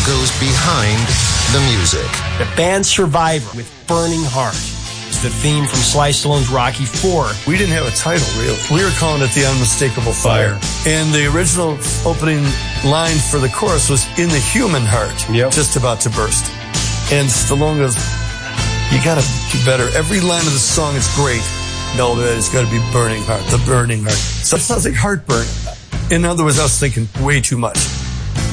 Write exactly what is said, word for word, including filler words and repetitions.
goes behind the music. The band Survivor with Burning Heart is the theme from Sly Stallone's Rocky four. We didn't have a title, really. We were calling it The Unmistakable Fire. And the original opening line for the chorus was, in the human heart, yep. just about to burst. And Stallone goes, you got to do better. Every line of the song is great. No, it's got to be burning heart, the burning heart. So it sounds like heartburn. In other words, I was thinking way too much.